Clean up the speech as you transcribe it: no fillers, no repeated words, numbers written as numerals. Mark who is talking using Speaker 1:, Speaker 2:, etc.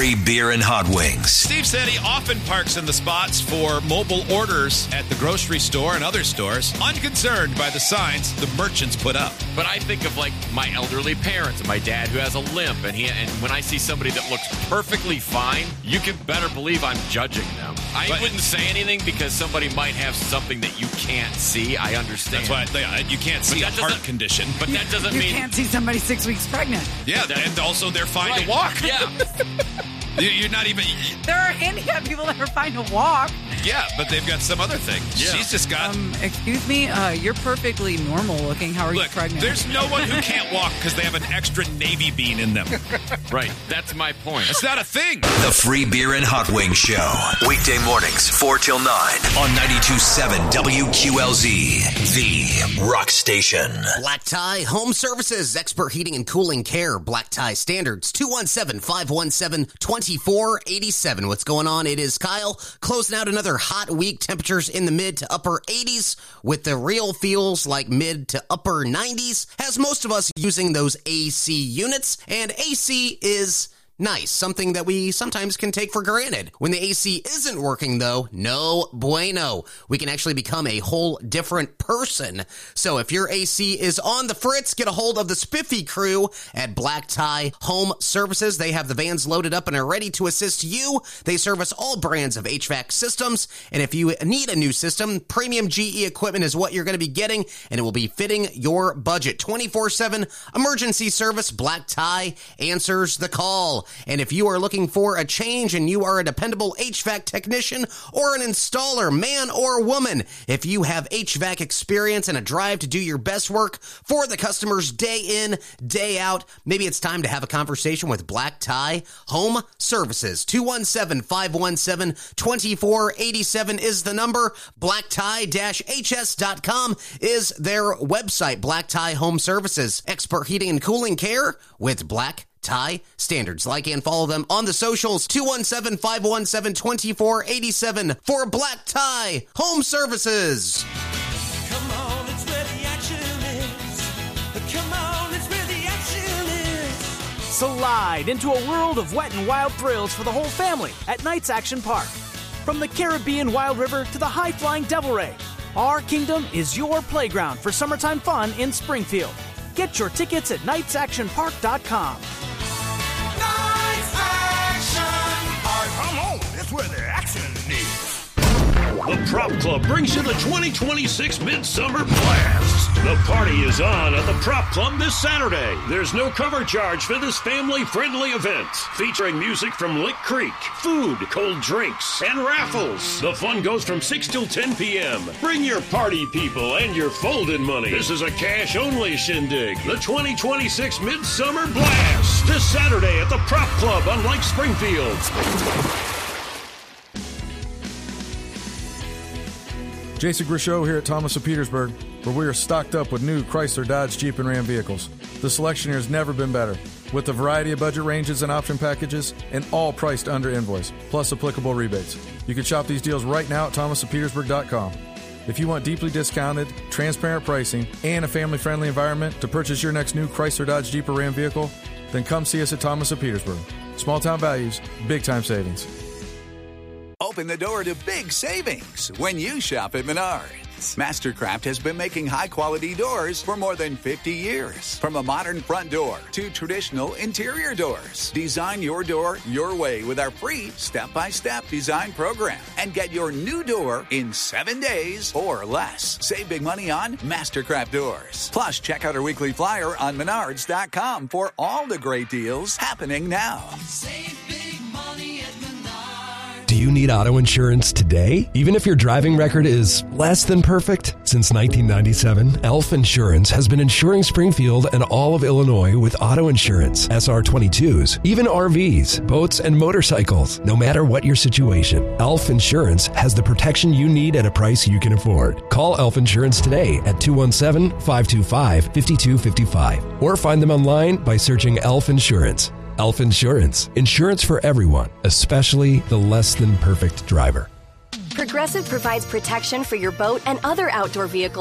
Speaker 1: Free beer and hot wings.
Speaker 2: Steve said he often parks in the spots for mobile orders at the grocery store and other stores, unconcerned by the signs the merchants put up.
Speaker 3: But I think of like my elderly parents and my dad who has a limp, and when I see somebody that looks perfectly fine, you can better believe I'm judging them. I wouldn't say anything because somebody might have something that you can't see. I understand.
Speaker 2: That's why you can't see a heart condition.
Speaker 3: But that doesn't mean
Speaker 4: you can't see somebody 6 weeks pregnant.
Speaker 2: Yeah, and also they're fine to walk.
Speaker 3: Yeah.
Speaker 2: You're not even...
Speaker 4: There are handicapped people that are fine to walk.
Speaker 2: Yeah, but they've got some other thing. Yeah. She's just got...
Speaker 4: Excuse me, you're perfectly normal looking. How are you pregnant?
Speaker 2: There's no one who can't walk because they have an extra navy bean in them.
Speaker 3: Right, that's my point.
Speaker 2: It's not a thing.
Speaker 1: The Free Beer and Hot Wings Show. Weekday mornings, 4 till 9 on 92.7 WQLZ, the rock station.
Speaker 5: Black Tie Home Services, expert heating and cooling care. Black Tie Standards, 217-517-2487. What's going on? It is Kyle, closing out another hot week. Temperatures in the mid to upper 80s with the real feels like mid to upper 90s. Has most of us using those AC units, and AC is nice, something that we sometimes can take for granted. When the AC isn't working, though, no bueno. We can actually become a whole different person. So if your AC is on the fritz, get a hold of the spiffy crew at Black Tie Home Services. They have the vans loaded up and are ready to assist you. They service all brands of HVAC systems, and if you need a new system, premium GE equipment is what you're going to be getting, and it will be fitting your budget. 24/7 emergency service. Black Tie answers the call. And if you are looking for a change and you are a dependable HVAC technician or an installer, man or woman, if you have HVAC experience and a drive to do your best work for the customers day in, day out, maybe it's time to have a conversation with Black Tie Home Services. 217-517-2487 is the number. blacktie-hs.com is their website. Black Tie Home Services, expert heating and cooling care with Black Tie Standards. Like and follow them on the socials. 217-517-2487 for Black Tie Home Services.
Speaker 6: Come on, it's where the action is. Come on, it's where the action is.
Speaker 7: Slide into a world of wet and wild thrills for the whole family at Knights Action Park. From the Caribbean Wild River to the high-flying Devil Ray, our kingdom is your playground for summertime fun in Springfield. Get your tickets at knightsactionpark.com.
Speaker 6: Knights Action Park. Come on, it's where the action is.
Speaker 8: The Prop Club brings you the 2026 Midsummer Blast. The party is on at the Prop Club this Saturday. There's no cover charge for this family-friendly event, featuring music from Lick Creek, food, cold drinks, and raffles. The fun goes from 6 till 10 p.m. Bring your party people and your folding money. This is a cash-only shindig. The 2026 Midsummer Blast. This Saturday at the Prop Club on Lake Springfield.
Speaker 9: Jason Grishow here at Thomas of Petersburg, where we are stocked up with new Chrysler, Dodge, Jeep, and Ram vehicles. The selection here has never been better, with a variety of budget ranges and option packages, and all priced under invoice, plus applicable rebates. You can shop these deals right now at thomasofpetersburg.com. If you want deeply discounted, transparent pricing, and a family-friendly environment to purchase your next new Chrysler, Dodge, Jeep, or Ram vehicle, then come see us at Thomas of Petersburg. Small-town values, big-time savings.
Speaker 10: Open the door to big savings when you shop at Menards. Mastercraft has been making high-quality doors for more than 50 years. From a modern front door to traditional interior doors. Design your door your way with our free step-by-step design program. And get your new door in 7 days or less. Save big money on Mastercraft doors. Plus, check out our weekly flyer on Menards.com for all the great deals happening now.
Speaker 6: Save big money at Menards.
Speaker 11: Do you need auto insurance today? Even if your driving record is less than perfect? Since 1997, Elf Insurance has been insuring Springfield and all of Illinois with auto insurance, SR22s, even RVs, boats, and motorcycles. No matter what your situation, Elf Insurance has the protection you need at a price you can afford. Call Elf Insurance today at 217-525-5255 or find them online by searching Elf Insurance. Elf Insurance. Insurance for everyone, especially the less than perfect driver.
Speaker 12: Progressive provides protection for your boat and other outdoor vehicles